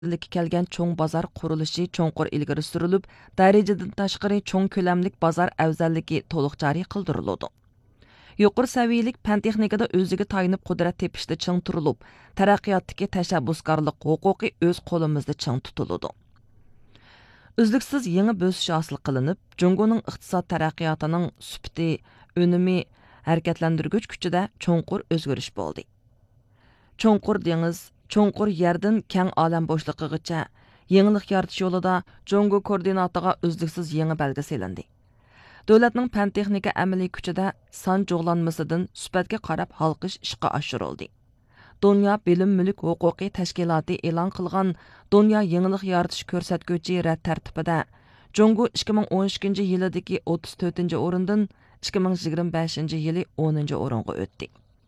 kelgan cho'ng bozor qurilishi cho'nqur ilgari surilib, darajadan tashqari cho'ng ko'lamlik bozor afzalligi to'liq joriy qildiriladi. Yuqori saviyalik fan texnikada o'ziga tayinib qudrat tepishda ching turilib, taraqqiyotdagi tashabbuskorlik huquqi o'z qo'limizda ching tutiladi. Uzluksiz yangi bösish hosil qilinib, Jungoning iqtisod taraqqiyotining sifati, önemi harakatlantirgich kuchida cho'nqur o'zgarish bo'ldi. Cho'nqur dengiz, cho'nqur yerdan keng olam bo'shligigacha yangilik yaratish yo'lida Jungo koordinatiga uzluksiz yangi belgi selindi. Davlatning fan texnika amaliy kuchida son jo'g'lanmasidan sifatga qarab halqish ishga oshirildi. Dünya Bilim Mülk Huquqi Təşkilatı e'lon qilgan Dünya yangilik yaratish ko'rsatguchi rad tartibida Jungo 2012 yilidagi 34-o'rindan 2025 yili 10-o'ringa o'tdi.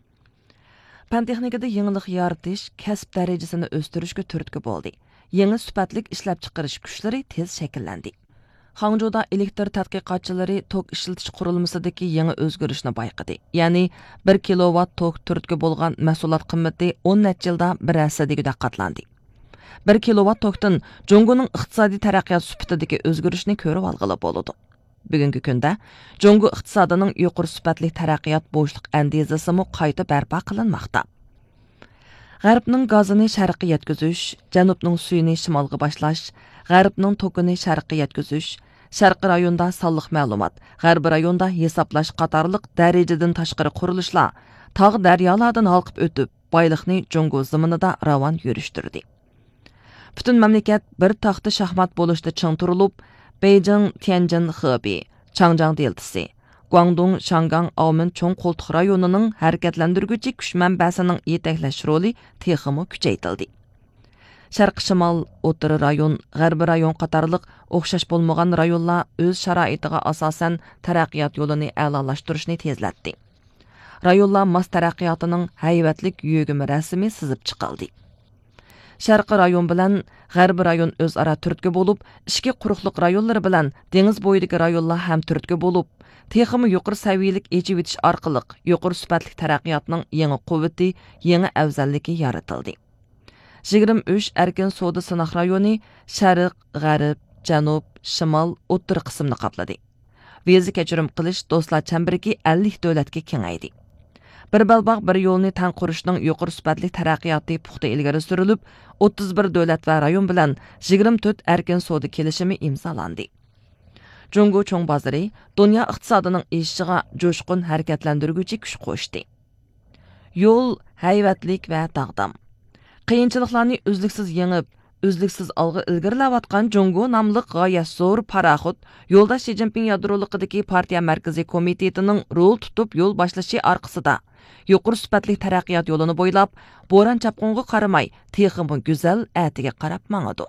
Fan texnikada yangilik yaratish kasb darajasini o'stirishga turtki bo'ldi. Yangi sifatlik ishlab chiqarish kuchlari tez shakllandi. Hangzhouda elektr tadqiqotchilari tok ishlatish qurilmasidagi yangi o'zgarishni bayqadi. Ya'ni 1 kilovat tok turtki bo'lgan mahsulot qimmati 10 necha yilda bir hasadagida qatlandi. 1 kilovat tokdan Jungoning iqtisodiy taraqqiyot sifatidagi o'zgarishni ko'rib olg'ili bo'ladi. Bugungi kunda Jungo iqtisodining yuqori sifatli taraqqiyot bo'shliq andezasimi qayta barpo qilinmoqda. G'arbning gazini sharqqa yetkazish, janubning suyini shimolga boshlash, g'arbning tokini sharqqa yetkazish, sharqi rayonda sonliq ma'lumot, g'arbi rayonda hisoblash qatorliq darajadan tashqari qurilishlar tog' daryolardan halqib o'tib, boyliqni Jungo zaminida ravon yurishtirdi. Butun mamlakat bir taxta shaxmat bo'lishda ching turilib, Beijing, Tianjin, Hebei, Changjiang deltasi, Guangdong, Shangang, Aumen cho'ng qo'ltiq rayonining harakatlantirguchi kuch manbasining yetaklash roli texmi kuchaytirildi. Sharq shimol, o'rta rayon, g'arbi rayon qatorliq o'xshash bo'lmagan rayonlar o'z sharoitiga asosan taraqqiyot yo'lini a'lolashtirishni tezlatdi. Rayonlar mas taraqqiyotining haybatlik yugimi rasmi sizib chiqildi. Sharqi rayon bilan g'arbi rayon o'zaro turtki bo'lib, ishki quruqliq rayonlari bilan dengiz bo'yidagi rayonlar ham turtki bo'lib, texmi yuqori saviyalik echib etish orqali yuqori sifatli taraqqiyotning yangi quvvati, yangi afzalligi yaratildi. 23 erkin savdo sinoq rayoni sharq, g'arb, janub, shimol, o'rta qismni qopladi. Viza kechirim qilish do'stlar chambiriki 50 davlatga kengaydi. Bir balbaq bir yo'lni tan qurishning yuqori sifatli taraqqiyoti puxta ilgari surilib, 31 davlat va rayon bilan 24 erkin savdo kelishimi imzolandi. Jungo cho'ng bozori dunyo iqtisodining eshishiga jo'shqin harakatlantiruvchi kuch qo'shdi. Yo'l hayvatlik va taqdam. Qiyinchiliklarni uzluksiz yengib, uzluksiz olg'a ilgarilayotgan Jungo nomli g'oyat zo'r paraxod yo'lda Xi Jinping yadroligidagi partiya markaziy komitetining rol tutib yo'l boshlashi orqasida yuqori sifatli taraqqiyot yo'lini bo'ylab bo'ron chapqunga qaramay, texmi go'zal atiga qarab mangadi.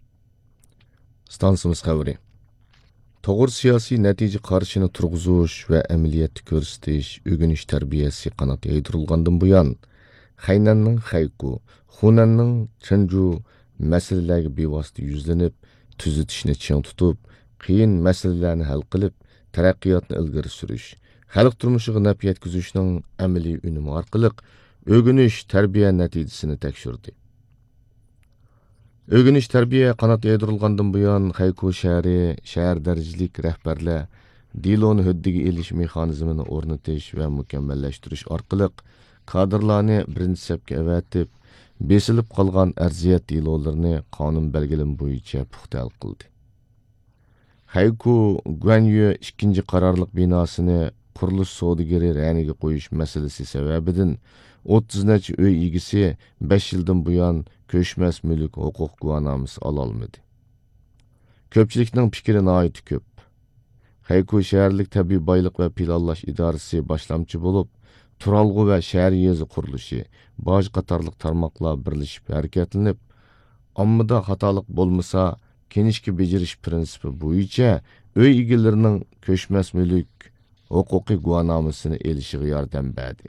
Stansimiz xabari. To'g'ri siyosiy natija qarshini turg'izish va amaliyotda ko'rsatish, o'rganish tarbiyasi qanot yaydirilgandan buyon Haynanning Hayku, Xunanning Chenju masalalarga bevosita yuzlanib, tuzatishni ching tutib, qiyin masalalarni hal qilib, taraqqiyotni ilgari surish, xalq turmushiga naf yetkazishning amaliy unumi orqali o'rganish tarbiya natijasini tekshirdi. O'rganish tarbiya qanot yaydirilgandan buyon Hayku shahri, shahar darajalik rahbarlar Diloni huddiga elish mexanizmini o'rnatish va mukammallashtirish orqali kadrlarni birinchi safga avatib, besilib qolgan arziyat dilolarini qonun belgilimi bo'yicha puxta hal qildi. Hayku Guanyu 2 qarorliq binosini qurilish savdogari raniga qo'yish masalasi sababidan 30 necha uy egisi 5 yildan buyon ko'chmas mulk huquq guvohnomasi ololmadi. Ko'pchilikning fikri nihoyat ko'p. Hayku shaharlik tabiiy boylik va planlash idorasi boshlamchi bo'lib, Turalg'u va shahar yezi qurilishi, boj qatorliq tarmoqlar birlashib harakatlanib, ommada xatolik bo'lmasa, kenishga bejirish prinsipi bo'yicha uy egalarining ko'chmas mulk huquqiy guvohnomasini elishiga yordam berdi.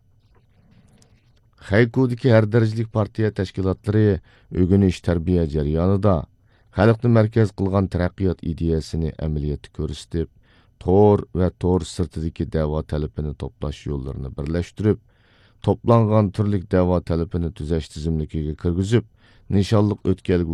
Haykudagi har darajalik partiya tashkilotlari o'rganish tarbiya jarayonida xalqni markaz qilgan taraqqiyot ideyasini amaliyotda ko'rsatib, tor va tor sirtidagi da'vo talabini to'plash yo'llarini birlashtirib, to'plangan turli da'vo talabini tuzash tizimligiga kirgizib, nishonliq o'tkazgu